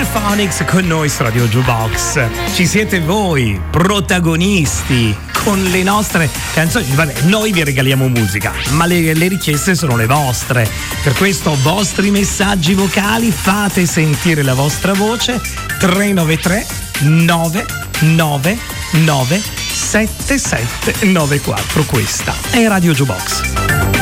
Stereophonics con noi su Radio Jukebox. Ci siete voi, protagonisti, con le nostre canzoni. Vabbè, noi vi regaliamo musica, ma le richieste sono le vostre. Per questo, vostri messaggi vocali, fate sentire la vostra voce. 393 999 7794. Questa è Radio Jukebox.